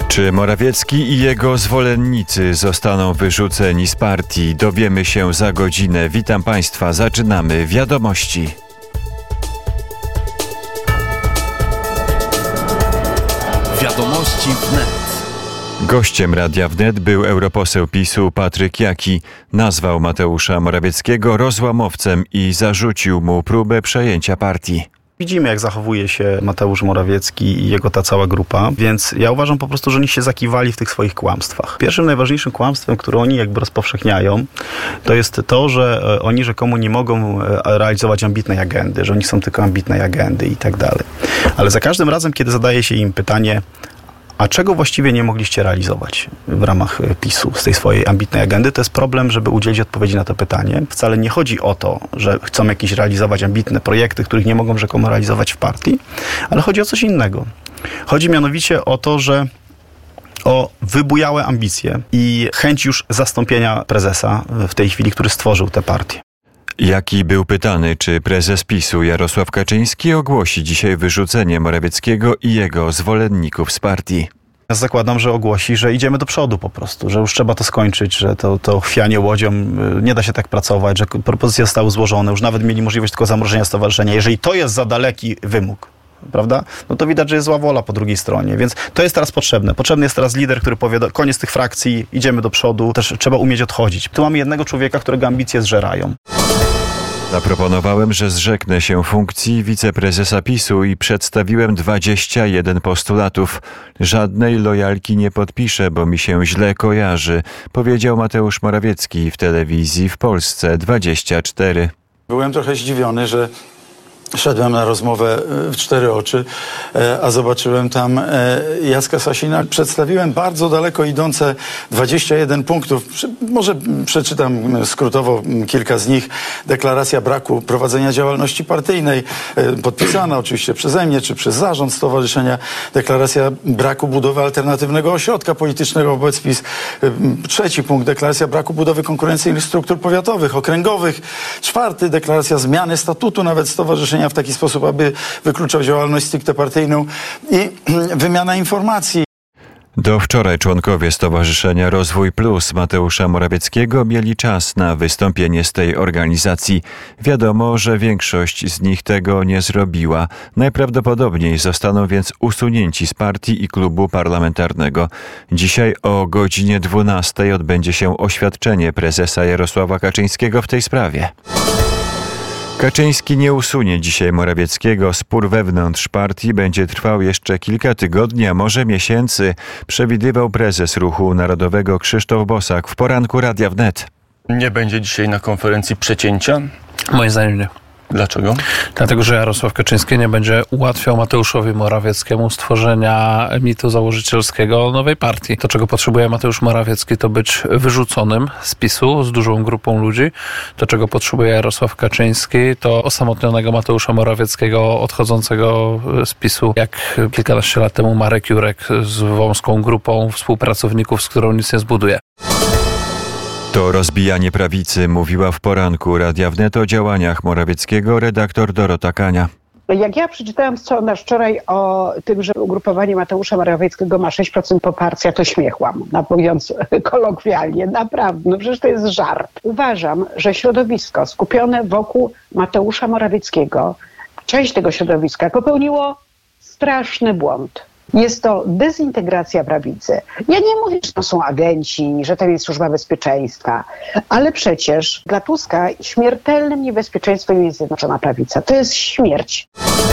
Czy Morawiecki i jego zwolennicy zostaną wyrzuceni z partii? Dowiemy się za godzinę. Witam Państwa, zaczynamy Wiadomości. Wiadomości wnet. Gościem Radia Wnet był europoseł PiS-u Patryk Jaki. Nazwał Mateusza Morawieckiego rozłamowcem i zarzucił mu próbę przejęcia partii. Widzimy, jak zachowuje się Mateusz Morawiecki i jego ta cała grupa, więc ja uważam po prostu, że oni się zakiwali w tych swoich kłamstwach. Pierwszym, najważniejszym kłamstwem, które oni jakby rozpowszechniają, to jest to, że oni rzekomo nie mogą realizować ambitnej agendy, że oni są tylko ambitnej agendy i tak dalej. Ale za każdym razem, kiedy zadaje się im pytanie, a czego właściwie nie mogliście realizować w ramach PiS-u z tej swojej ambitnej agendy? To jest problem, żeby udzielić odpowiedzi na to pytanie. Wcale nie chodzi o to, że chcą jakieś realizować ambitne projekty, których nie mogą rzekomo realizować w partii, ale chodzi o coś innego. Chodzi mianowicie o to, że o wybujałe ambicje i chęć już zastąpienia prezesa w tej chwili, który stworzył tę partię. Jaki był pytany, czy prezes PiS-u Jarosław Kaczyński ogłosi dzisiaj wyrzucenie Morawieckiego i jego zwolenników z partii. Ja zakładam, że ogłosi, że idziemy do przodu po prostu, że już trzeba to skończyć, że to chwianie łodzią, nie da się tak pracować, że propozycje zostały złożone, już nawet mieli możliwość tylko zamrożenia stowarzyszenia. Jeżeli to jest za daleki wymóg, prawda? No to widać, że jest zła wola po drugiej stronie, więc to jest teraz potrzebne. Potrzebny jest teraz lider, który powie, koniec tych frakcji, idziemy do przodu, też trzeba umieć odchodzić. Tu mamy jednego człowieka, którego ambicje zżerają. Zaproponowałem, że zrzeknę się funkcji wiceprezesa PiS-u i przedstawiłem 21 postulatów. Żadnej lojalki nie podpiszę, bo mi się źle kojarzy, powiedział Mateusz Morawiecki w telewizji w Polsce 24. Byłem trochę zdziwiony, że szedłem na rozmowę w cztery oczy, a zobaczyłem tam Jacka Sasina. Przedstawiłem bardzo daleko idące 21 punktów. Może przeczytam skrótowo kilka z nich. Deklaracja braku prowadzenia działalności partyjnej, podpisana oczywiście przeze mnie czy przez zarząd stowarzyszenia. Deklaracja braku budowy alternatywnego ośrodka politycznego wobec PiS. Trzeci punkt, deklaracja braku budowy konkurencyjnych struktur powiatowych, okręgowych. Czwarty, deklaracja zmiany statutu nawet stowarzyszenia w taki sposób, aby wykluczał działalność stricte partyjną i wymiana informacji. Do wczoraj członkowie Stowarzyszenia Rozwój Plus Mateusza Morawieckiego mieli czas na wystąpienie z tej organizacji. Wiadomo, że większość z nich tego nie zrobiła. Najprawdopodobniej zostaną więc usunięci z partii i klubu parlamentarnego. Dzisiaj o godzinie 12 odbędzie się oświadczenie prezesa Jarosława Kaczyńskiego w tej sprawie. Kaczyński nie usunie dzisiaj Morawieckiego. Spór wewnątrz partii będzie trwał jeszcze kilka tygodni, a może miesięcy, przewidywał prezes Ruchu Narodowego Krzysztof Bosak w poranku Radia Wnet. Nie będzie dzisiaj na konferencji przecięcia? Moim zdaniem nie. Dlaczego? Dlatego, że Jarosław Kaczyński nie będzie ułatwiał Mateuszowi Morawieckiemu stworzenia mitu założycielskiego nowej partii. To, czego potrzebuje Mateusz Morawiecki, to być wyrzuconym z PiS-u z dużą grupą ludzi. To, czego potrzebuje Jarosław Kaczyński, to osamotnionego Mateusza Morawieckiego odchodzącego z PiS-u, jak kilkanaście lat temu Marek Jurek z wąską grupą współpracowników, z którą nic nie zbuduje. To rozbijanie prawicy, mówiła w poranku Radia Wnet o działaniach Morawieckiego redaktor Dorota Kania. Jak ja przeczytałam scenariusz wczoraj o tym, że ugrupowanie Mateusza Morawieckiego ma 6% poparcia, to śmiechłam, mówiąc kolokwialnie. Naprawdę, no przecież to jest żart. Uważam, że środowisko skupione wokół Mateusza Morawieckiego, część tego środowiska popełniło straszny błąd. Jest to dezintegracja prawicy. Ja nie mówię, że to są agenci, że tam jest służba bezpieczeństwa, ale przecież dla Tuska śmiertelnym niebezpieczeństwem jest Zjednoczona Prawica. To jest śmierć.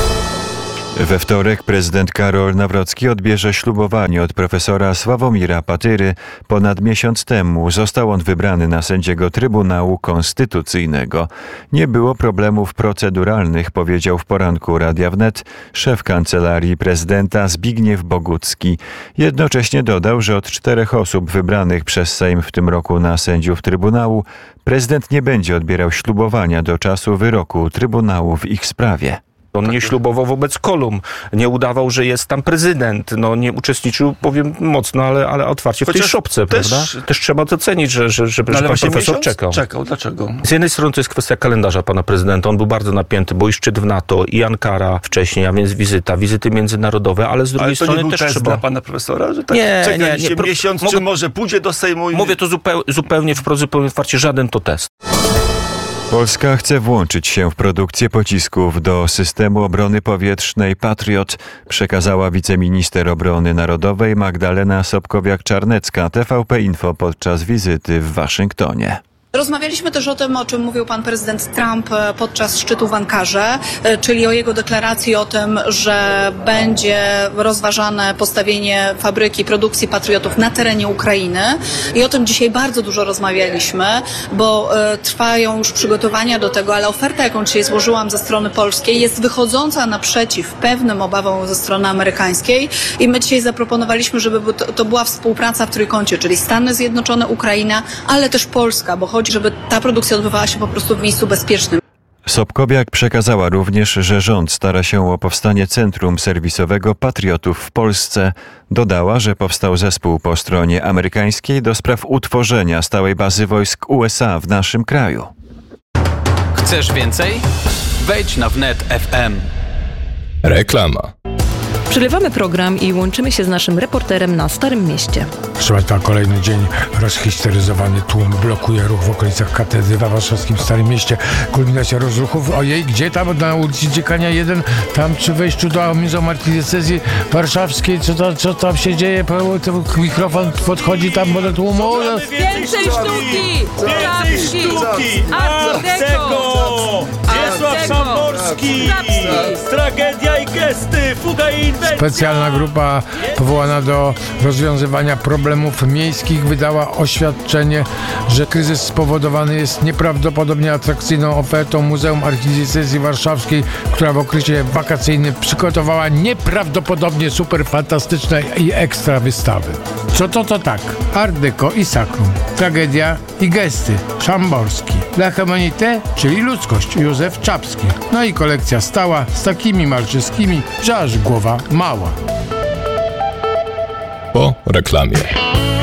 We wtorek prezydent Karol Nawrocki odbierze ślubowanie od profesora Sławomira Patyry. Ponad miesiąc temu został on wybrany na sędziego Trybunału Konstytucyjnego. Nie było problemów proceduralnych, powiedział w poranku Radia Wnet szef Kancelarii Prezydenta Zbigniew Bogucki. Jednocześnie dodał, że od 4 osób wybranych przez Sejm w tym roku na sędziów Trybunału prezydent nie będzie odbierał ślubowania do czasu wyroku Trybunału w ich sprawie. On nie ślubował wobec kolumn, nie udawał, że jest tam prezydent, no nie uczestniczył, powiem mocno, ale otwarcie w tej szopce, prawda? Też trzeba docenić, że pan profesor czekał. Dlaczego? Z jednej strony to jest kwestia kalendarza pana prezydenta, on był bardzo napięty, bo i szczyt w NATO, i Ankara wcześniej, a więc wizyty międzynarodowe, ale z drugiej strony to nie był też test trzeba... dla pana profesora, że tak Nie, czekaliście miesiąc, czy może pójdzie do Sejmu? Mówię to zupełnie wprost, zupełnie otwarcie, żaden to test. Polska chce włączyć się w produkcję pocisków do systemu obrony powietrznej Patriot, przekazała wiceminister obrony narodowej Magdalena Sobkowiak-Czarnecka TVP Info podczas wizyty w Waszyngtonie. Rozmawialiśmy też o tym, o czym mówił pan prezydent Trump podczas szczytu w Ankarze, czyli o jego deklaracji o tym, że będzie rozważane postawienie fabryki produkcji patriotów na terenie Ukrainy. I o tym dzisiaj bardzo dużo rozmawialiśmy, bo trwają już przygotowania do tego, ale oferta, jaką dzisiaj złożyłam ze strony polskiej, jest wychodząca naprzeciw pewnym obawom ze strony amerykańskiej i my dzisiaj zaproponowaliśmy, żeby to była współpraca w trójkącie, czyli Stany Zjednoczone, Ukraina, ale też Polska, bo chodzi, żeby ta produkcja odbywała się po prostu w miejscu bezpiecznym. Sobkowiak przekazała również, że rząd stara się o powstanie centrum serwisowego patriotów w Polsce. Dodała, że powstał zespół po stronie amerykańskiej do spraw utworzenia stałej bazy wojsk USA w naszym kraju. Chcesz więcej? Wejdź na wnet FM. Reklama. Przerywamy program i łączymy się z naszym reporterem na Starym Mieście. Proszę Państwa, kolejny dzień rozhisteryzowany tłum blokuje ruch w okolicach katedry w warszawskim Starym Mieście. Kulminacja rozruchów. Ojej, gdzie tam? Na ulicy Dziekania 1, tam przy wejściu do Muzeum Archidiecezji Warszawskiej. Co tam się dzieje? Mikrofon podchodzi tam do tłumu. Więcej sztuki! Więcej sztuki! Artego! Wiesław Szamborski! Tragedia i gesty! Fuga i inwencja! Specjalna grupa powołana do rozwiązywania problemów miejskich wydała oświadczenie, że kryzys spowodowany jest nieprawdopodobnie atrakcyjną ofertą Muzeum Archidiecezji Warszawskiej, która w okresie wakacyjnym przygotowała nieprawdopodobnie super fantastyczne i ekstra wystawy. Co to tak? Art Deco i Sakrum, tragedia i gesty, Szamborski, La Humanité, czyli ludzkość, Józef Czapski. No i kolekcja stała z takimi malczyskimi, że aż głowa mała. Po reklamie.